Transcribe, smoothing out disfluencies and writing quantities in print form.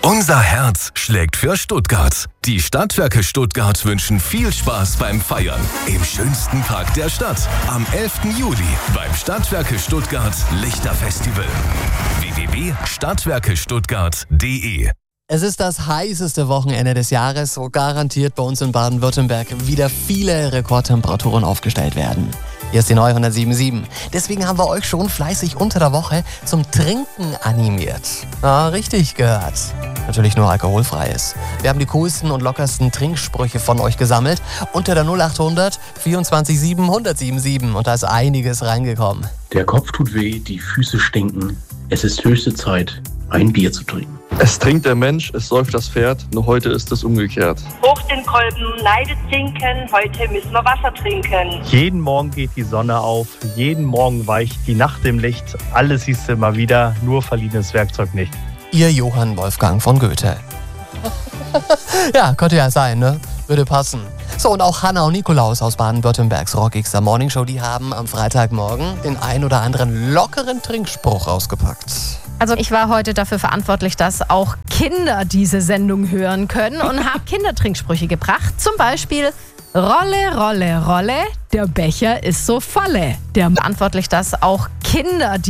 Unser Herz schlägt für Stuttgart. Die Stadtwerke Stuttgart wünschen viel Spaß beim Feiern. Im schönsten Park der Stadt. Am 11. Juli beim Stadtwerke Stuttgart Lichterfestival. www.stadtwerkestuttgart.de. Es ist das heißeste Wochenende des Jahres, wo garantiert bei uns in Baden-Württemberg wieder viele Rekordtemperaturen aufgestellt werden. Hier ist die neue 107.7. Deswegen haben wir euch schon fleißig unter der Woche zum Trinken animiert. Ja, richtig gehört. Natürlich nur alkoholfreies. Wir haben die coolsten und lockersten Trinksprüche von euch gesammelt unter der 0800 24 7 1077 und da ist einiges reingekommen. Der Kopf tut weh, die Füße stinken. Es ist höchste Zeit, ein Bier zu trinken. Es trinkt der Mensch, es säuft das Pferd, nur heute ist es umgekehrt. Hoch den Kolben, leidet sinken, heute müssen wir Wasser trinken. Jeden Morgen geht die Sonne auf, jeden Morgen weicht die Nacht im Licht. Alles siehst du immer wieder, nur verliehenes Werkzeug nicht. Ihr Johann Wolfgang von Goethe. Ja, könnte ja sein, ne? Würde passen. So, und auch Hanna und Nikolaus aus Baden-Württembergs Rockigster Morningshow, die haben am Freitagmorgen den ein oder anderen lockeren Trinkspruch rausgepackt. Also ich war heute dafür verantwortlich, dass auch Kinder diese Sendung hören können und habe Kindertrinksprüche gebracht. Zum Beispiel: Rolle, Rolle, Rolle, der Becher ist so volle. Der verantwortlich, dass auch Kinder